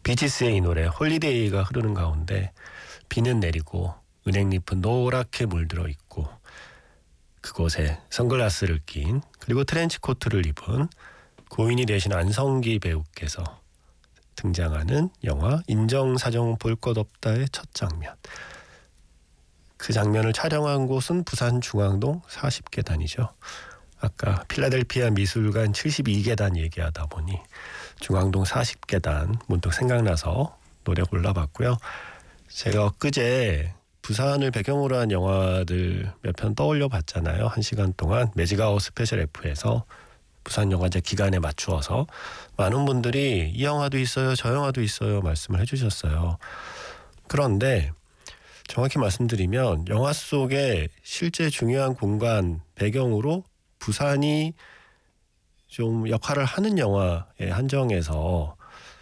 비지스의 이 노래 홀리데이가 흐르는 가운데 비는 내리고 은행잎은 노랗게 물들어 있고 그곳에 선글라스를 낀 그리고 트렌치코트를 입은 고인이 되신 안성기 배우께서 등장하는 영화 인정사정 볼 것 없다의 첫 장면. 그 장면을 촬영한 곳은 부산 중앙동 40계단이죠. 아까 필라델피아 미술관 72계단 얘기하다 보니 중앙동 40계단 문득 생각나서 노래 골라봤고요. 제가 엊그제 부산을 배경으로 한 영화들 몇 편 떠올려 봤잖아요. 1시간 동안 매직아웃 스페셜 F에서 부산 영화제 기간에 맞추어서 많은 분들이 이 영화도 있어요, 저 영화도 있어요 말씀을 해주셨어요. 그런데 정확히 말씀드리면 영화 속에 실제 중요한 공간 배경으로 부산이 좀 역할을 하는 영화에 한정해서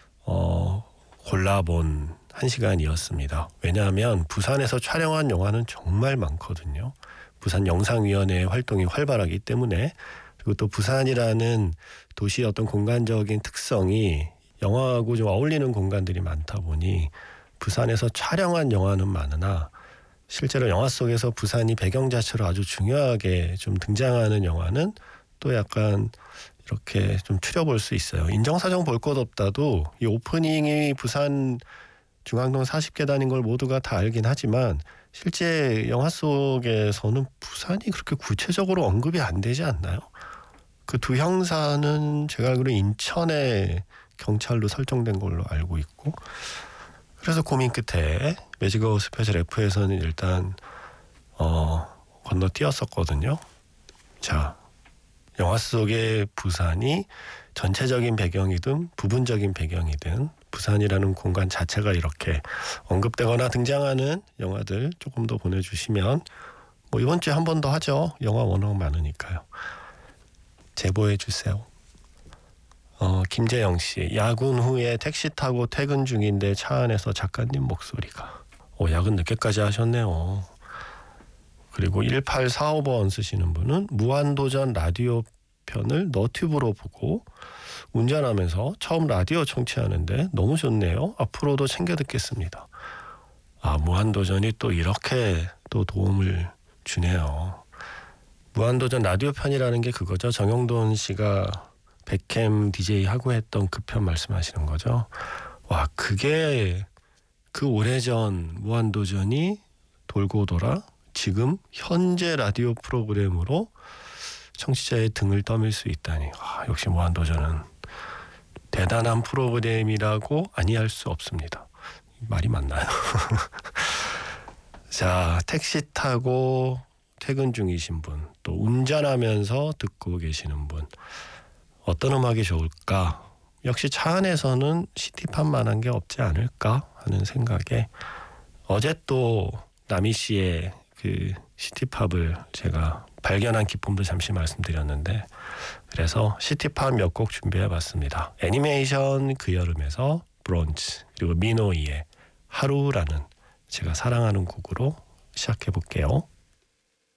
골라본 1시간이었습니다. 왜냐하면 부산에서 촬영한 영화는 정말 많거든요. 부산 영상위원회의 활동이 활발하기 때문에, 그리고 또 부산이라는 도시의 어떤 공간적인 특성이 영화하고 좀 어울리는 공간들이 많다 보니 부산에서 촬영한 영화는 많으나 실제로 영화 속에서 부산이 배경 자체로 아주 중요하게 좀 등장하는 영화는 또 약간 이렇게 좀 추려볼 수 있어요. 인정사정 볼 것 없다도 이 오프닝이 부산 중앙동 40계단인 걸 모두가 다 알긴 하지만 실제 영화 속에서는 부산이 그렇게 구체적으로 언급이 안 되지 않나요? 그 두 형사는 제가 알기로 인천의 경찰로 설정된 걸로 알고 있고, 그래서 고민 끝에 매직아웃 스페셜 F에서는 일단 건너뛰었었거든요. 자, 영화 속의 부산이 전체적인 배경이든 부분적인 배경이든 부산이라는 공간 자체가 이렇게 언급되거나 등장하는 영화들 조금 더 보내주시면 뭐 이번 주에 한 번 더 하죠. 영화 워낙 많으니까요. 제보해 주세요. 김재영 씨, 야근 후에 택시 타고 퇴근 중인데 차 안에서 작가님 목소리가. 야근 늦게까지 하셨네요. 그리고 1845번 쓰시는 분은 무한도전 라디오 편을 너튜브로 보고 운전하면서 처음 라디오 청취하는데 너무 좋네요. 앞으로도 챙겨 듣겠습니다. 무한도전이 또 이렇게 또 도움을 주네요. 무한도전 라디오 편이라는 게 그거죠. 정영돈 씨가 백캠 DJ 하고 했던 그 편 말씀하시는 거죠. 와, 그게 그 오래전 무한도전이 돌고 돌아 지금 현재 라디오 프로그램으로 청취자의 등을 떠밀 수 있다니. 역시 무한도전은 대단한 프로그램이라고 아니할 수 없습니다. 말이 맞나요? 자, 택시 타고 퇴근 중이신 분, 또 운전하면서 듣고 계시는 분, 어떤 음악이 좋을까? 역시 차 안에서는 시티팝만한 게 없지 않을까 하는 생각에 어제 또 남희 씨의 그 시티팝을 제가 발견한 기쁨도 잠시 말씀드렸는데, 그래서 시티팝 몇 곡 준비해봤습니다. 애니메이션 그 여름에서 브론즈, 그리고 미노이의 하루라는 제가 사랑하는 곡으로 시작해볼게요.